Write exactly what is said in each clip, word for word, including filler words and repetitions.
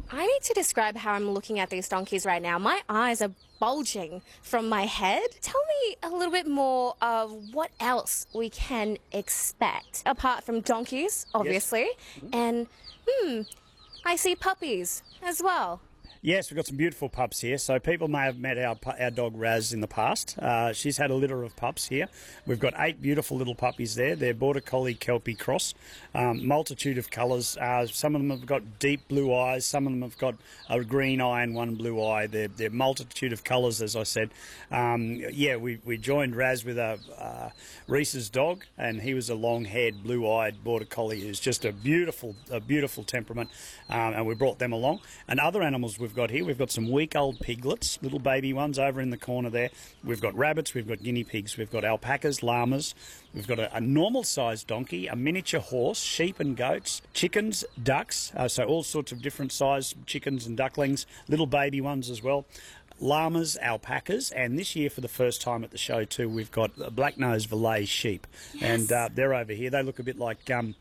I need to describe how I'm looking at these donkeys right now. My eyes are bulging from my head. Tell me a little bit more of what else we can expect, apart from donkeys, obviously. Yes. And, hmm, I see puppies as well. Yes, we've got some beautiful pups here. So people may have met our our dog Raz in the past. Uh, she's had a litter of pups here. We've got eight beautiful little puppies there. They're Border Collie Kelpie cross, um, multitude of colours. Uh, some of them have got deep blue eyes. Some of them have got a green eye and one blue eye. They're, they're multitude of colours, as I said. Um, yeah, we, we joined Raz with a uh, Reese's dog, and he was a long-haired, blue-eyed Border Collie who's just a beautiful, a beautiful temperament, um, and we brought them along. And other animals we've got here, we've got some week-old piglets, little baby ones over in the corner there. We've got rabbits, we've got guinea pigs, we've got alpacas, llamas, we've got a, a normal-sized donkey, a miniature horse, sheep and goats, chickens, ducks, uh, so all sorts of different size chickens and ducklings, little baby ones as well. Llamas, alpacas, and this year for the first time at the show too, we've got black-nosed Valais sheep. Yes. And uh, they're over here. They look a bit like... Um,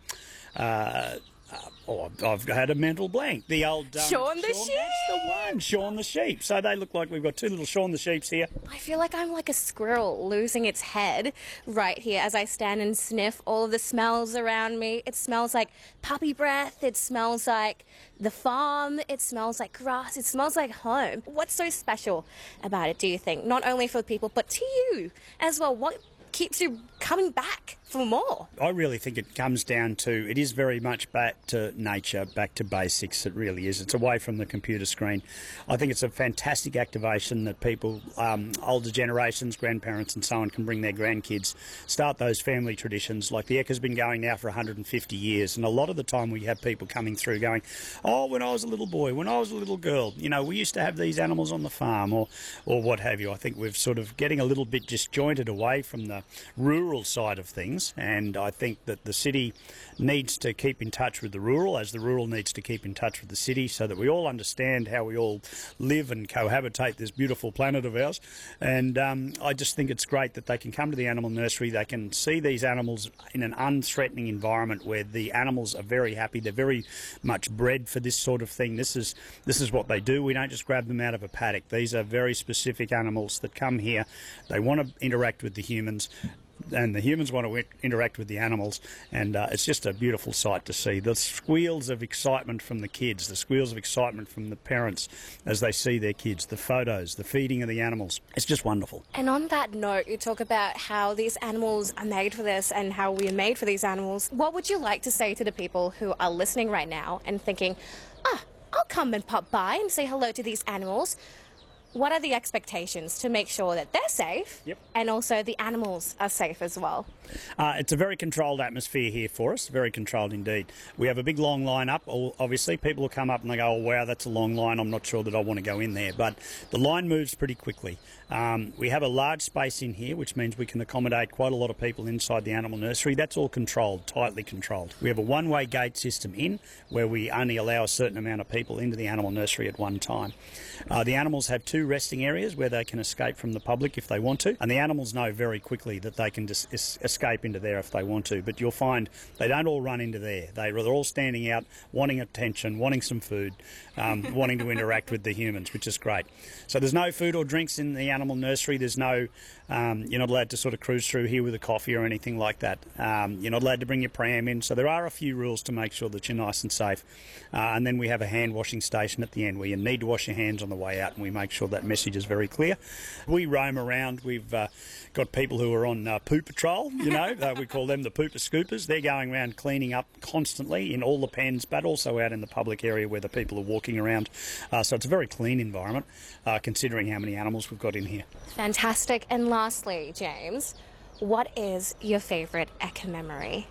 uh, Uh, oh, I've had a mental blank. The old... Um, Shaun the Shaun, sheep! That's the one, Shaun the sheep. So they look like we've got two little Shaun the sheeps here. I feel like I'm like a squirrel losing its head right here as I stand and sniff all of the smells around me. It smells like puppy breath. It smells like the farm. It smells like grass. It smells like home. What's so special about it, do you think? Not only for people, but to you as well. What keeps you coming back for more? I really think it comes down to, it is very much back to nature, back to basics. It really is. It's away from the computer screen. I think it's a fantastic activation that people, um, older generations, grandparents and so on, can bring their grandkids, start those family traditions. Like the Ekka's been going now for one hundred fifty years, and a lot of the time we have people coming through going, oh, when I was a little boy, when I was a little girl, you know, we used to have these animals on the farm, or, or what have you. I think we're sort of getting a little bit disjointed away from the rural side of things. And I think that the city needs to keep in touch with the rural, as the rural needs to keep in touch with the city, so that we all understand how we all live and cohabitate this beautiful planet of ours. And um, I just think it's great that they can come to the animal nursery, they can see these animals in an unthreatening environment where the animals are very happy, they're very much bred for this sort of thing. This is, this is what they do. We don't just grab them out of a paddock. These are very specific animals that come here. They want to interact with the humans, and the humans want to interact with the animals, and uh, it's just a beautiful sight to see. The squeals of excitement from the kids, the squeals of excitement from the parents as they see their kids, the photos, the feeding of the animals. It's just wonderful. And on that note, you talk about how these animals are made for this and how we are made for these animals. What would you like to say to the people who are listening right now and thinking, ah, I'll come and pop by and say hello to these animals? What are the expectations to make sure that they're safe? Yep. And also the animals are safe as well? Uh, it's a very controlled atmosphere here for us, very controlled indeed. We have a big long line up, obviously. People will come up and they go, oh wow, that's a long line, I'm not sure that I want to go in there. But the line moves pretty quickly. Um, we have a large space in here, which means we can accommodate quite a lot of people inside the animal nursery. That's all controlled, tightly controlled. We have a one-way gate system in, where we only allow a certain amount of people into the animal nursery at one time. Uh, the animals have two resting areas where they can escape from the public if they want to, and the animals know very quickly that they can just es escape into there if they want to, but you'll find they don't all run into there. They, they're all standing out, wanting attention, wanting some food, um, wanting to interact with the humans, which is great. So there's no food or drinks in the animal nursery. There's no, um, you're not allowed to sort of cruise through here with a coffee or anything like that. Um, you're not allowed to bring your pram in, so there are a few rules to make sure that you're nice and safe. Uh, and then we have a hand washing station at the end where you need to wash your hands on the way out, and we make sure that message is very clear. We roam around. We've uh, got people who are on uh, poop patrol, you know, uh, we call them the pooper scoopers. They're going around cleaning up constantly in all the pens, but also out in the public area where the people are walking around. Uh, so it's a very clean environment, uh, considering how many animals we've got in here. Fantastic. And lastly, James, what is your favourite Ekka memory?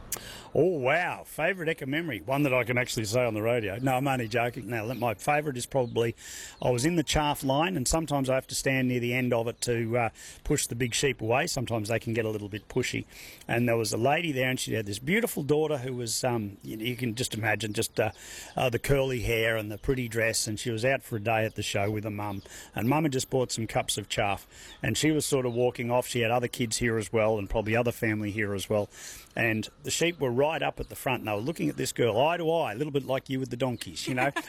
Oh, wow. Favourite Ekka memory? One that I can actually say on the radio. No, I'm only joking. Now, my favourite is probably, I was in the chaff line, and sometimes I have to stand near the end of it to uh, push the big sheep away. Sometimes they can get a little bit pushy. And there was a lady there, and she had this beautiful daughter who was, um, you, you can just imagine, just uh, uh, the curly hair and the pretty dress, and she was out for a day at the show with her mum. And mum had just bought some cups of chaff, and she was sort of walking off. She had other kids here as well, and probably other family here as well. And the sheep were right up at the front, and they were looking at this girl eye to eye, a little bit like you with the donkeys, you know,